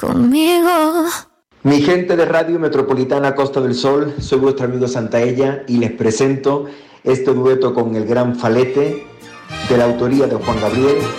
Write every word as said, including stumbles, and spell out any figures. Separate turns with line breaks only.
conmigo.
Mi gente de Radio Metropolitana Costa del Sol, soy vuestro amigo Santaella y les presento este dueto con el gran Falete, de la autoría de Juan Gabriel,